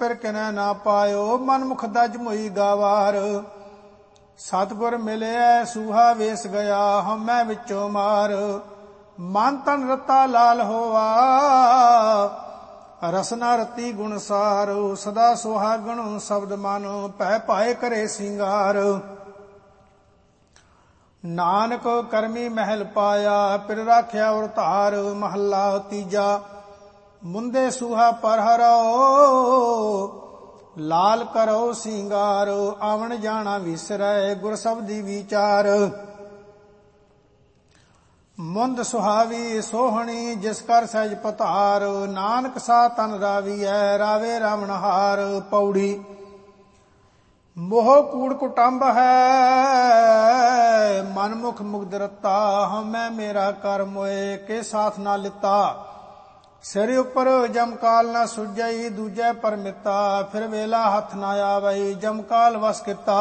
ਪਿਰ ਕਿਨੈ ਨਾ ਪਾਇਓ, ਮਨ ਮੁਖ ਦਜ ਮੋਈ ਗਾਵਾਰ। ਸਤਿਗੁਰ ਮਿਲਿਆ ਸੂਹਾ ਵੇਸ ਗਿਆ, ਹਉਮੈ ਵਿੱਚੋਂ ਮਾਰ। ਮਨ ਤਨ ਰਤਾ ਲਾਲ ਹੋਆ, ਰਸਨਾ ਰਤੀ ਗੁਣ ਸਾਰ। ਸਦਾ ਸੁਹਾਗਣ ਸ਼ਬਦ ਮਨ, ਭੈ ਭਾਏ ਕਰੇ ਸਿੰਗਾਰ। ਨਾਨਕ ਕਰਮੀ ਮਹਿਲ ਪਾਇਆ, ਪਿਰ ਰਾਖਿਆ ਔਰ ਧਾਰ। ਮਹੱਲਾ ਤੀਜਾ। ਮੁੰਦੇ ਸੂਹਾ ਪਰ ਹਰੋ, ਲਾਲ ਕਰੋ ਸਿੰਗਾਰ। ਆਵਣ ਜਾਣਾ ਵਿਸਰੈ, ਗੁਰ ਸ਼ਬਦੀ ਵਿਚਾਰ। ਮੁੰਦ ਸੁਹਾਵੀ ਸੋਹਣੀ, ਜਿਸ ਕਰ ਸਹਿਜ ਪਤਾਰ। ਨਾਨਕ ਸਾ ਤਨ ਰਾਵੀਐ, ਰਾਵੇ ਰਾਵਣਹਾਰ। ਪੌੜੀ। ਮੋਹ ਕੂੜ ਕੁਟੰਬ ਹੈ, ਮਨਮੁਖ ਮੁਗਧ ਰਤਾ। ਹਉਮੈ ਮੇਰਾ ਕਰ ਮੋਏ, ਕੇ ਸਾਥ ਨਾ ਲਿੱਤਾ। ਸਿਰ ਉੱਪਰ ਜਮਕਾਲ ਨਾ ਸੁਝਈ, ਦੂਜੈ ਪਰਮਿਤਾ। ਫਿਰ ਵੇਲਾ ਹੱਥ ਨਾ ਆਵਈ, ਜਮਕਾਲ ਵਸ ਕੀਤਾ।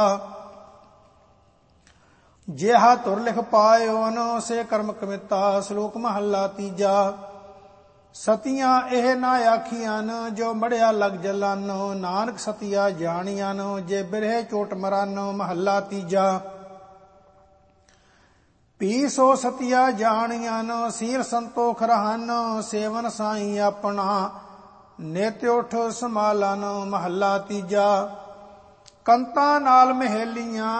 ਜਿਹਾ ਧੁਰ ਲਿਖ ਪਾਇਓਨ, ਸੇ ਕਰਮ ਕਮਿਤਾ। ਸ਼ਲੋਕ ਮਹੱਲਾ ਤੀਜਾ। ਸਤੀਆਂ ਇਹ ਨਾ ਆਖੀਆਂ, ਜੋ ਮੜਿਆ ਲਗ ਜਲਨ। ਨਾਨਕ ਸਤੀਆ ਜਾਣੀਆਂ, ਜੇ ਬਿਰਹੇ ਚੋਟ ਮਰਨ। ਮਹੱਲਾ ਤੀਜਾ। ਪੀ ਸੋ ਸਤੀਆ ਜਾਣੀਆਂ, ਸੀਲ ਸੰਤੋਖ ਰਹਨ। ਸੇਵਨ ਸਾਈ ਆਪਣਾ, ਨਿਤ ਉਠ ਸੰਭਾਲਨ। ਮਹੱਲਾ ਤੀਜਾ। ਕੰਤਾਂ ਨਾਲ ਮਹੇਲੀਆਂ,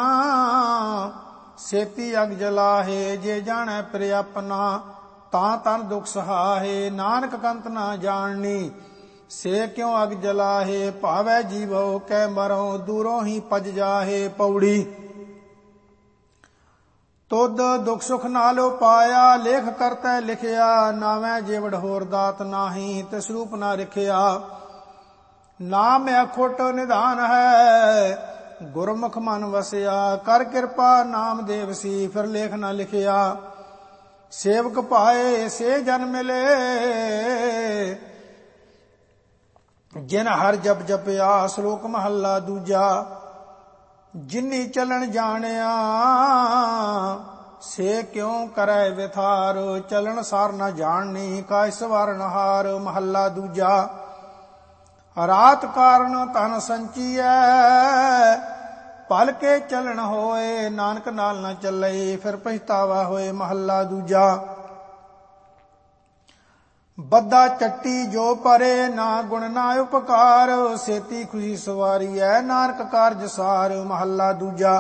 ਸੇਤੀ ਅਗ ਜਲਾਹੇ। ਜੇ ਜਾਣੈ ਪ੍ਰਿਯ ਆਪਣਾ, ਤਾਂ ਤਨ ਦੁਖ ਸਹਾਹੇ। ਨਾਨਕ ਕੰਤ ਨਾ ਜਾਣਨੀ, ਸੇ ਕਿਉ ਅਗ ਜਲਾਹੇ। ਭਾਵੈ ਜੀਵੋ ਕੈ ਮਰੋ, ਦੂਰੋਂ ਹੀ ਪਜ ਜਾਹੇ। ਪੌੜੀ। ਤੁਧ ਦੁਖ ਸੁਖ ਨਾਲੋ ਪਾਇਆ, ਲੇਖ ਕਰਤੈ ਲਿਖਿਆ। ਨਾਵੈ ਜੇਵੜ ਹੋਰ ਦਾਤ ਨਾਹੀ, ਤਿਸ ਰੂਪ ਨਾ ਰਿਖਿਆ। ਨਾਮ ਅਖੋਟ ਨਿਧਾਨ ਹੈ, ਗੁਰਮੁਖ ਮਨ ਵਸਿਆ। ਕਰ ਕਿਰਪਾ ਨਾਮ ਦੇਵਸੀ, ਫਿਰ ਲੇਖ ਨਾ ਲਿਖਿਆ। ਸੇਵਕ ਪਾਏ ਸੇ ਜਨ ਮਿਲੇ, ਜਿਨ ਹਰ ਜਪ ਜਪਿਆ। ਸ਼ਲੋਕ ਮਹੱਲਾ ਦੂਜਾ। ਜਿਨੀ ਚਲਣ ਜਾਣਿਆ, ਸੇ ਕਿਉ ਕਰੈ ਵਿਥਾਰ। ਚਲਣ ਸਾਰ ਨਾ ਜਾਣਨੀ, ਕਾਇ ਸਵਾਰਨ ਹਾਰ। ਮਹੱਲਾ ਦੂਜਾ। ਰਾਤ ਕਾਰਨ ਧਨ ਸੰਚੀਐ, ਭਲ ਕੇ ਚਲਣ ਹੋਏ। ਨਾਨਕ ਨਾਲ ਨਾ ਚੱਲੇ, ਫਿਰ ਪਛਤਾਵਾ ਹੋਏ। ਮਹੱਲਾ ਦੂਜਾ। ਬੱਧਾ ਚੱਟੀ ਜੋ ਪਰੇ, ਨਾ ਗੁਣ ਨਾ ਉਪਕਾਰ। ਸੇਤੀ ਖੁਸ਼ੀ ਸਵਾਰੀਐ, ਨਾਨਕ ਕਾਰਜ ਸਾਰ। ਮਹੱਲਾ ਦੂਜਾ।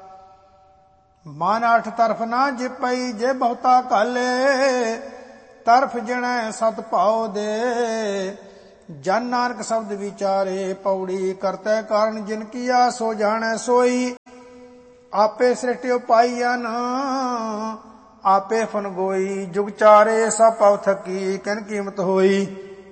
ਮਨ ਅਠ ਤਰਫ ਨਾ ਜਿਪਈ, ਜੇ ਬਹੁਤਾ ਘਾਲੇ। ਤਰਫ ਜਿਣੈ ਸਤ ਭਾਉ ਦੇ, ਜਨ ਨਾਨਕ ਸ਼ਬਦ ਵਿਚਾਰੇ। ਪੌੜੀ। ਕਰਤੈ ਕਾਰਨ ਜਿਨ ਕੀਆ, ਸੋ ਜਾਣੈ ਸੋਈ। ਆਪੇ ਸ੍ਰਿਸ਼ਟਿ ਪਾਈਅਨ, ਆਪੇ ਫਨ ਗੋਈ। ਜੁਗ ਚਾਰੇ ਸਭ ਪਵ ਥਕੀ, ਕਿਨ ਕੀਮਤ ਹੋਈ।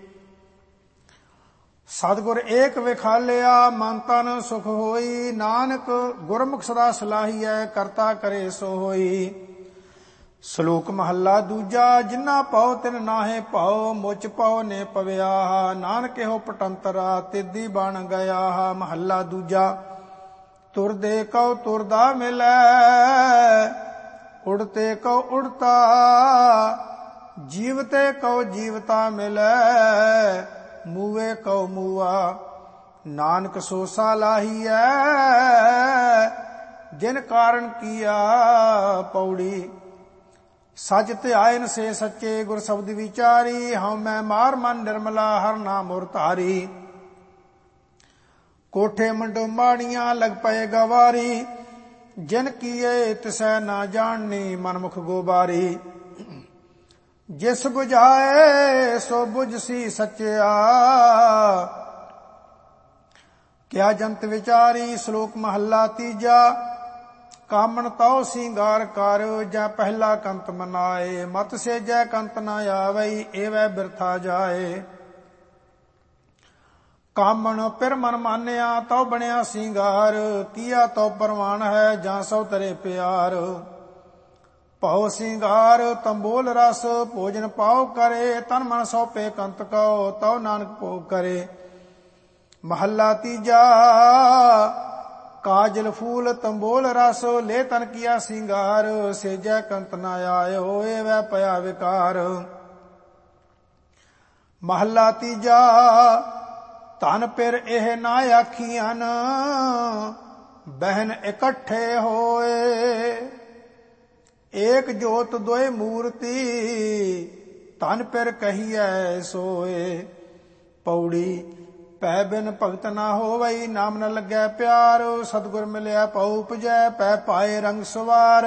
ਸਤਿਗੁਰ ਏਕ ਵਿਖਾਲਿਆ, ਮਨ ਤਨ ਸੁਖ ਹੋਈ। ਨਾਨਕ ਗੁਰਮੁਖ ਸਦਾ ਸਲਾਹੀਐ, ਕਰਤਾ ਕਰੇ ਸੋ ਹੋਈ। ਸ਼ਲੋਕ ਮਹੱਲਾ ਦੂਜਾ। ਜਿਨਾ ਪਾਉ ਤਿਨ ਨਾਹੇ ਪਾਉ, ਮੁਚ ਪਾਉ ਨੇ ਪਵਿਆ। ਨਾਨਕ ਇਹੋ ਪਟੰਤਰਾ, ਤਿੱਦੀ ਬਣ ਗਿਆ। ਮਹੱਲਾ ਦੂਜਾ। ਤੁਰਦੇ ਕਉ ਤੁਰਦਾ ਮਿਲੈ, ਉੜਤੇ ਕਉ ਉੜਤਾ। ਜੀਵਤੇ ਕਉ ਜੀਵਤਾ ਮਿਲੈ, ਮੂਵੇ ਕਉ ਮੂਆ। ਨਾਨਕ ਸੋ ਸਲਾਹੀਐ, ਜਿਨ ਕਾਰਨ ਕੀਆ। ਪੌੜੀ। ਸਚ ਧਿਆਇਨ ਸੇ ਸੱਚੇ, ਗੁਰ ਸ਼ਬਦ ਵਿਚਾਰੀ। ਹਉਮੈ ਮਾਰ ਮਨ ਨਿਰਮਲਾ, ਹਰ ਨਾਮ ਔਰ ਧਾਰੀ। ਕੋਠੇ ਮੰਡੋ ਮਾੜੀਆਂ, ਲਗ ਪਏ ਗਵਾਰੀ। ਜਿਨ ਕੀਏ ਤਿਸੈ ਨਾ ਜਾਣਨੀ, ਮਨਮੁਖ ਗੋਬਾਰੀ। ਜਿਸ ਬੁਝਾਏ ਸੋ ਬੁਝਸੀ ਸੱਚਿਆ, ਕਿਆ ਜੰਤ ਵਿਚਾਰੀ। ਸ਼ਲੋਕ ਮਹੱਲਾ ਤੀਜਾ। ਕਾਮਣ ਤਉ ਸਿੰਗਾਰ ਕਰ, ਜਾਂ ਪਹਿਲਾ ਕੰਤ ਮਨਾਏ। ਮਤ ਸੇਜੈ ਕੰਤ ਨਾ ਆਵਈ, ਏਵੈ ਬਿਰਥਾ ਜਾਏ। ਕਾਮਣ ਪਿਰ ਮਨ ਮਾਨਿਆ, ਤਉ ਬਣਿਆ ਸਿੰਗਾਰ। ਕੀਆ ਤਉ ਪਰਵਾਨ ਹੈ, ਜਾਂ ਸੋ ਤਰੇ ਪਿਆਰ। ਭਉ ਸਿੰਗਾਰ ਤੰਬੋਲ ਰਸ, ਭੋਜਨ ਪਾਉ ਕਰੇ। ਤਨ ਮਨ ਸੌਪੇ ਕੰਤ ਕਉ, ਤਉ ਨਾਨਕ ਭੋਗ ਕਰੇ। ਮਹੱਲਾ ਤੀਜਾ। ਕਾਜਲ ਫੂਲ ਤੰਬੋਲ ਰਸ, ਲੈ ਤਨ ਕੀਆ ਸਿੰਗਾਰ। ਸੇਜੈ ਕੰਤ ਨਾ ਆਇਓ, ਏਵੈ ਪਿਆ ਵਿਕਾਰ। ਮਹੱਲਾ ਤੀਜਾ। ਧਨ ਪਿਰ ਇਹ ਨਾ ਆਖੀਆਂ, ਬਹਿਨ ਇਕੱਠੇ ਹੋਏ। ਏਕ ਜੋਤ ਦੋਇ ਮੂਰਤੀ, ਧਨ ਪਿਰ ਕਹੀਐ ਸੋਏ। ਪੌੜੀ ਪੈ ਬਿਨ ਭਗਤ ਨਾ ਹੋਵਈ, ਨਾਮ ਨ ਲੱਗੈ ਪਿਆਰ। ਸਤਿਗੁਰ ਮਿਲਿਆ ਪਉ ਉਪਜੈ, ਪੈ ਪਾਏ ਰੰਗ ਸਵਾਰ।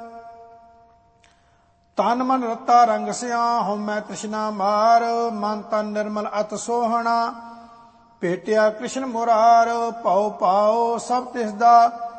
ਤਨ ਮਨ ਰਤਾ ਰੰਗ ਸਿਆ, ਹਉਮੈ ਤ੍ਰਿਸ਼ਨਾ ਮਾਰ। ਮਨ ਤਨ ਨਿਰਮਲ ਅਤ ਸੋਹਣਾ, ਭੇਟਿਆ ਕ੍ਰਿਸ਼ਨ ਮੁਰਾਰ। ਪਾਉ ਪਾਉ ਸਭ ਤਿਸ ਦਾ